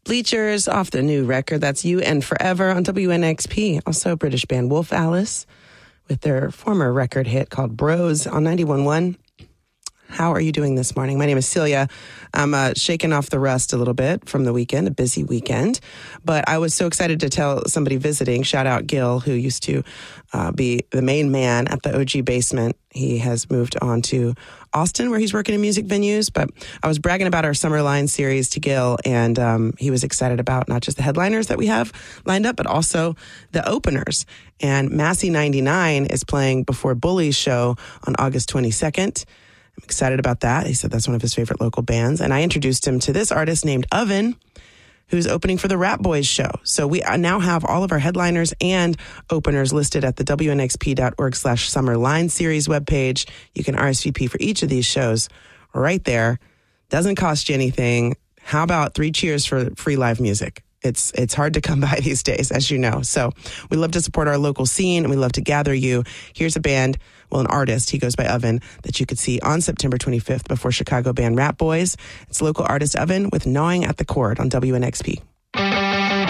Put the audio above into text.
Bleachers off the new record. That's You and Forever on WNXP. Also British band Wolf Alice with their former record hit called Bros on 91.1. How are you doing this morning? My name is Celia. I'm shaking off the rust a little bit from the weekend, a busy weekend. But I was so excited to tell somebody visiting, shout out Gil, who used to be the main man at the OG Basement. He has moved on to Austin, where he's working in music venues. But I was bragging about our Summer Line series to Gil, and he was excited about not just the headliners that we have lined up, but also the openers. And Massey 99 is playing before Bully's show on August 22nd. I'm excited about that. He said that's one of his favorite local bands. And I introduced him to this artist named Oven, who's opening for the Rap Boys show. So we now have all of our headliners and openers listed at the WNXP.org/Summer Line series webpage. You can RSVP for each of these shows right there. Doesn't cost you anything. How about 3 cheers for free live music? It's hard to come by these days, as you know. So we love to support our local scene, and we love to gather you. Here's a band, well, an artist, he goes by Oven, that you could see on September 25th before Chicago band Rap Boys. It's local artist Oven with Gnawing at the Cord on WNXP.